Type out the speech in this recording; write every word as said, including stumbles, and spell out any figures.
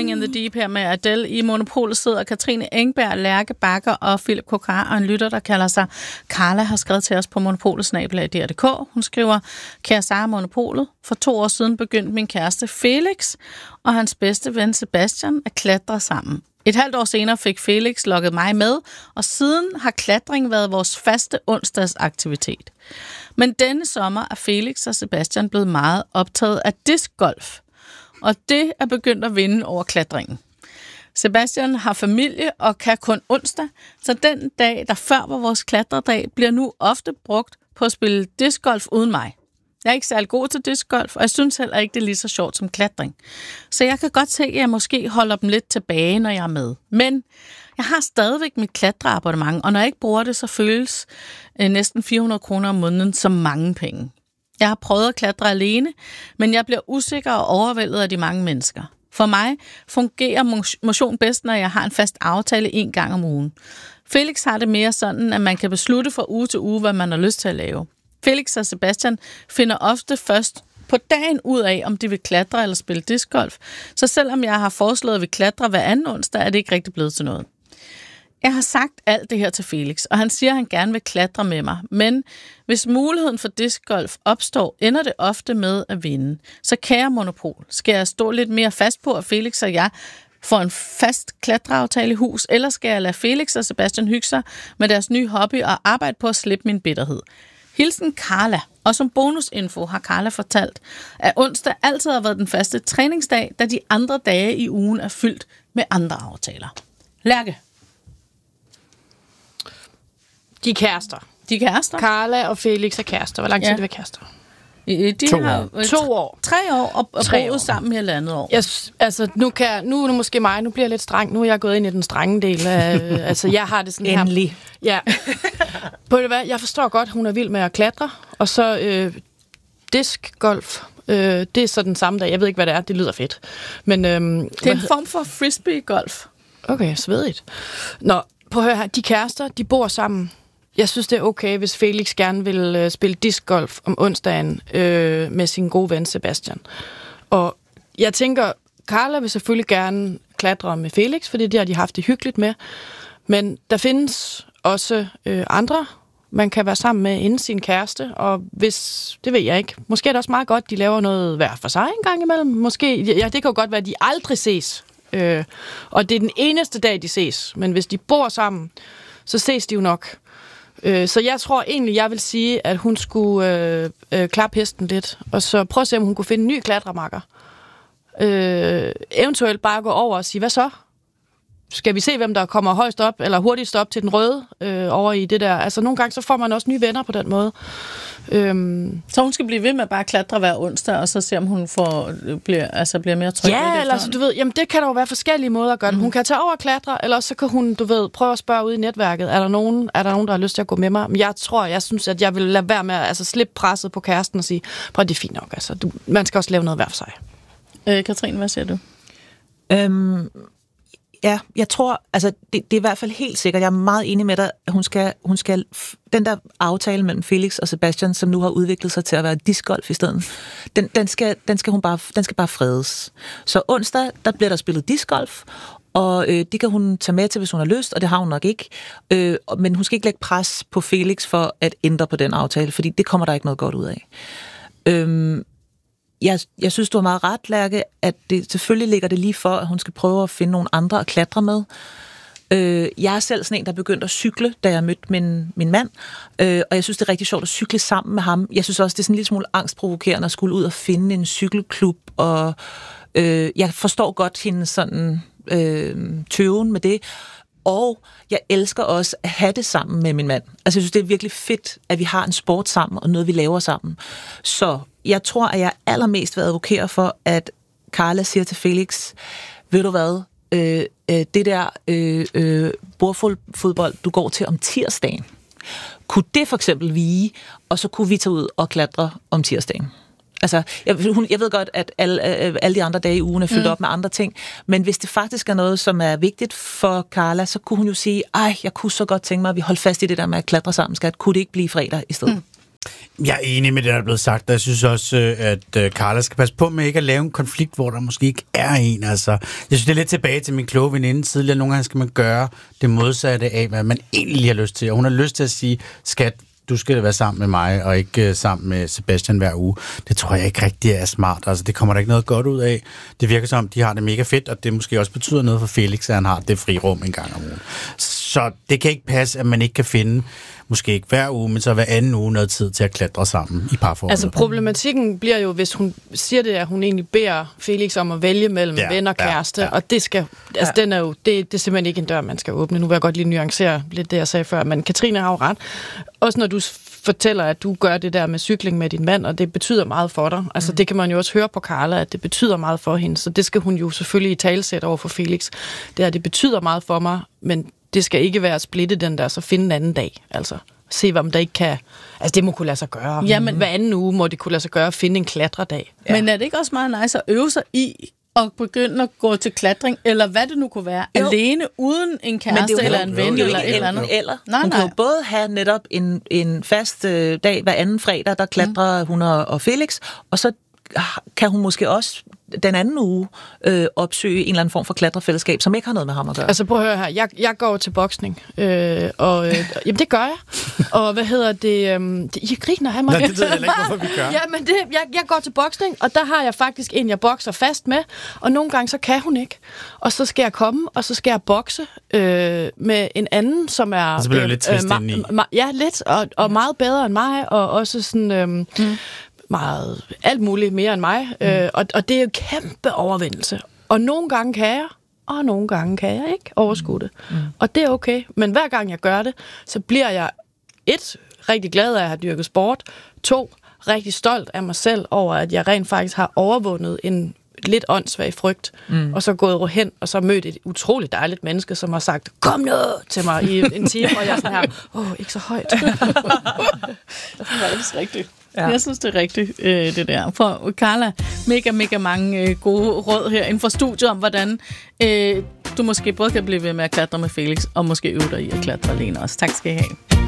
Diving in the Deep her med Adele. I Monopolet sidder Katrine Engberg, Lærke Bakker og Philip Kokar, og en lytter, der kalder sig Carla, har skrevet til os på monopolet snabel-a punktum d k. Hun skriver, kære Sara Monopolet, for to år siden begyndte min kæreste Felix og hans bedste ven Sebastian at klatre sammen. Et halvt år senere fik Felix lukket mig med, og siden har klatring været vores faste onsdagsaktivitet. Men denne sommer er Felix og Sebastian blevet meget optaget af discgolf, og det er begyndt at vinde over klatringen. Sebastian har familie og kan kun onsdag, så den dag, der før var vores klatredag, bliver nu ofte brugt på at spille discgolf uden mig. Jeg er ikke særlig god til discgolf, og jeg synes heller ikke, det er lige så sjovt som klatring. Så jeg kan godt se, at jeg måske holder dem lidt tilbage, når jeg er med. Men jeg har stadigvæk mit klatreabonnement, og når jeg ikke bruger det, så føles øh, næsten fire hundrede kroner om måneden som mange penge. Jeg har prøvet at klatre alene, men jeg bliver usikker og overvældet af de mange mennesker. For mig fungerer motion bedst, når jeg har en fast aftale en gang om ugen. Felix har det mere sådan, at man kan beslutte fra uge til uge, hvad man har lyst til at lave. Felix og Sebastian finder ofte først på dagen ud af, om de vil klatre eller spille discgolf. Så selvom jeg har foreslået, at vi klatre hver anden onsdag, er det ikke rigtig blevet til noget. Jeg har sagt alt det her til Felix, og han siger, at han gerne vil klatre med mig. Men hvis muligheden for discgolf opstår, ender det ofte med at vinde. Så kære Monopol, skal jeg stå lidt mere fast på, at Felix og jeg får en fast klatreaftale i hus, eller skal jeg lade Felix og Sebastian hygge sig med deres nye hobby og arbejde på at slippe min bitterhed? Hilsen Carla. Og som bonusinfo har Carla fortalt, at onsdag altid har været den faste træningsdag, da de andre dage i ugen er fyldt med andre aftaler. Lærke. De er kærester. De er kærester. Carla og Felix er kærester. Hvor lang tid ja. er det kærester? De to har år. To år. Tre år og, og Tre boet år. sammen i et eller andet år. Jeg, altså, nu, kan jeg, nu er det måske mig. Nu bliver jeg lidt streng. Nu er jeg gået ind i den strenge del. Af, altså, jeg har det sådan her. Endelig. Ja. På det hvad? Jeg forstår godt, hun er vild med at klatre. Og så øh, discgolf. Øh, det er så den samme dag. Jeg ved ikke, hvad det er. Det lyder fedt. Men, øh, det er en form for frisbee-golf. Okay, svedigt. Nå, på at høre her. De kærester, de bor sammen. Jeg synes, det er okay, hvis Felix gerne vil øh, spille discgolf om onsdagen øh, med sin gode ven Sebastian. Og jeg tænker, Carla vil selvfølgelig gerne klatre med Felix, fordi det har de haft det hyggeligt med. Men der findes også øh, andre, man kan være sammen med inden sin kæreste, og hvis, det ved jeg ikke, måske er det også meget godt, de laver noget hver for sig en gang imellem. Måske, ja, det kan jo godt være, at de aldrig ses, øh, og det er den eneste dag, de ses. Men hvis de bor sammen, så ses de jo nok. Så jeg tror egentlig, jeg vil sige, at hun skulle øh, øh, klappe hesten lidt, og så prøve at se, om hun kunne finde en ny klatremakker. Øh, eventuelt bare gå over og sige, hvad så? Skal vi se, hvem der kommer højst op, eller hurtigst op til den røde øh, over i det der? Altså nogle gange, så får man også nye venner på den måde. Øhm. Så hun skal blive ved med at bare klatre hver onsdag, og så se, om hun får, bliver, altså bliver mere tryg. Ja, eller så, du ved, jamen det kan der jo være forskellige måder at gøre det. Mm. Hun kan tage over og klatre, eller så kan hun, du ved, prøve at spørge ud i netværket. Er der nogen, er der, nogen der har lyst til at gå med mig? Men jeg tror, jeg synes, at jeg vil lade være med at altså, slippe presset på kæresten og sige, prøv, det er fint nok. Altså, du, man skal også lave noget hver for sig. Øh, Katrine, hvad siger du? Øhm, ja, jeg tror, altså det, det er i hvert fald helt sikkert, jeg er meget enig med dig, at hun skal, hun skal, den der aftale mellem Felix og Sebastian, som nu har udviklet sig til at være discgolf i stedet, den, den, skal, den, skal hun bare, den skal bare fredes. Så onsdag, der bliver der spillet discgolf, og øh, det kan hun tage med til, hvis hun har lyst, og det har hun nok ikke. Øh, men hun skal ikke lægge pres på Felix for at ændre på den aftale, fordi det kommer der ikke noget godt ud af. Øh, Jeg, jeg synes, du har meget ret, Lærke, at det selvfølgelig ligger det lige for, at hun skal prøve at finde nogle andre at klatre med. Øh, jeg er selv sådan en, der begyndte at cykle, da jeg mødte min, min mand, øh, og jeg synes, det er rigtig sjovt at cykle sammen med ham. Jeg synes også, det er sådan en lille smule angstprovokerende at skulle ud og finde en cykelklub, og øh, jeg forstår godt hendes sådan øh, tøven med det. Og jeg elsker også at have det sammen med min mand. Altså, jeg synes, det er virkelig fedt, at vi har en sport sammen, og noget, vi laver sammen. Så jeg tror, at jeg allermest vil advokere for, at Carla siger til Felix, ved du hvad, øh, øh, det der øh, øh, bordfodbold, du går til om tirsdagen, kunne det for eksempel vige, og så kunne vi tage ud og klatre om tirsdagen. Altså, jeg, hun, jeg ved godt, at alle, alle de andre dage i ugen er fyldt mm. op med andre ting, men hvis det faktisk er noget, som er vigtigt for Carla, så kunne hun jo sige, ej, jeg kunne så godt tænke mig, at vi holdt fast i det der med at klatre sammen, skat. Kunne det ikke blive fredag i stedet? Mm. Jeg er enig med det, der er blevet sagt, og jeg synes også, at Carla skal passe på med ikke at lave en konflikt, hvor der måske ikke er en. Altså, jeg synes, det er lidt tilbage til min kloge veninde tidligere. Nogle gange skal man gøre det modsatte af, hvad man egentlig har lyst til. Og hun har lyst til at sige, skat, du skal være sammen med mig, og ikke uh, sammen med Sebastian hver uge. Det tror jeg ikke rigtig er smart. Altså, det kommer der ikke noget godt ud af. Det virker som, de har det mega fedt, og det måske også betyder noget for Felix, at han har det fri rum en gang om ugen. Så det kan ikke passe, at man ikke kan finde, måske ikke hver uge, men så hver anden uge noget tid til at klatre sammen i parforholdet. Altså problematikken bliver jo, hvis hun siger det, at hun egentlig beder Felix om at vælge mellem ja, ven og kæreste, ja, ja. og det skal, altså ja. den er jo, det, det er simpelthen ikke en dør, man skal åbne. Nu vil jeg godt lige nuancere lidt det, jeg sagde før, men Katrine har jo ret. Også når du fortæller, at du gør det der med cykling med din mand, og det betyder meget for dig. Altså mm. det kan man jo også høre på Carla, at det betyder meget for hende, så det skal hun jo selvfølgelig i talesæt over for Felix. Det er, det betyder meget for mig, men det skal ikke være at splitte den der, så finde en anden dag. Altså, se, om der ikke kan... Altså, det må kunne lade sig gøre. Jamen, hver anden uge må det kunne lade sig gøre at finde en klatredag. Ja. Men er det ikke også meget nice at øve sig i og begynde at gå til klatring, eller hvad det nu kunne være, jo. alene, uden en kæreste eller en ven, eller et eller andet? Eller. Nej, hun nej. kan jo både have netop en, en fast øh, dag hver anden fredag, der klatrer mm. hun og, og Felix, og så kan hun måske også den anden uge øh, opsøge en eller anden form for klatrefællesskab, som ikke har noget med ham at gøre. Altså prøv at høre her, jeg, jeg går til boksning, øh, og øh, jamen det gør jeg. Og hvad hedder det? Øh, det I griner af mig. Nej, det ved jeg ikke, hvorfor vi gør. Ja, men det, jeg, jeg går til boksning, og der har jeg faktisk en, jeg bokser fast med, og nogle gange så kan hun ikke. Og så skal jeg komme, og så skal jeg bokse øh, med en anden, som er... Og så bliver øh, lidt twist øh, ma- ma- Ja, lidt, og, og meget bedre end mig, og også sådan... Øh, mm. meget, alt muligt mere end mig, mm. øh, og, og det er jo kæmpe overvindelse. Og nogle gange kan jeg, og nogle gange kan jeg ikke overskue det. Mm. Og det er okay. Men hver gang jeg gør det, så bliver jeg et, rigtig glad af at have dyrket sport, to, rigtig stolt af mig selv over, at jeg rent faktisk har overvundet en lidt åndssvag frygt, mm. og så gået hen, og så mødt et utroligt dejligt menneske, som har sagt, kom nu til mig i en time, og jeg er sådan her, åh, oh, ikke så højt. Det er faktisk rigtigt. Ja. Jeg synes, det er rigtigt, øh, det der. For Carla, mega, mega mange øh, gode råd her inden for studiet om, hvordan øh, du måske både kan blive ved med at klatre med Felix, og måske øve dig i at klatre alene også. Tak skal I have.